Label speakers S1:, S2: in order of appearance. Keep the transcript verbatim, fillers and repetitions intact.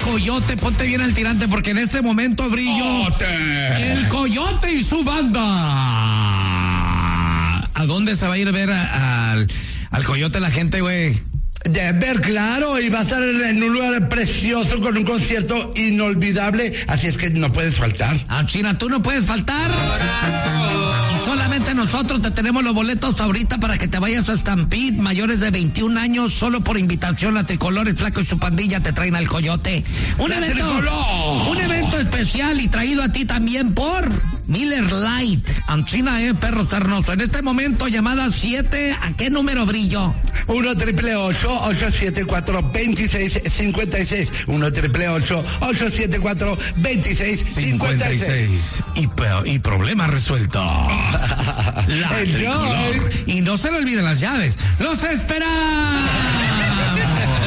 S1: Coyote, ponte bien al tirante porque en este momento, Brillo,
S2: ¡Ote!
S1: el Coyote y su banda. ¿A dónde se va a ir a ver a, a, al, al Coyote la gente, güey?
S2: Denver, claro, y va a estar en un lugar precioso con un concierto inolvidable, así es que no puedes faltar.
S1: Ah, China, tú no puedes faltar. Y solamente nosotros te tenemos los boletos ahorita para que te vayas a Stampede, mayores de veintiún años, solo por invitación. La Tricolor, el Flaco y su pandilla te traen al Coyote. Un
S2: ¡La
S1: evento,
S2: Tricolor!
S1: un evento especial y traído a ti también por Miller Lite. Anchina, eh, perro sarnoso. En este momento, llamada siete, ¿a qué número, Brillo?
S2: uno triple ocho, ocho siete cuatro, dos seis cinco seis. uno triple ocho, ocho siete cuatro, dos seis cinco seis.
S1: Y, y problema resuelto. La
S2: Enjoy.
S1: Tricolor. Y no se le olviden las llaves. ¡Los esperamos!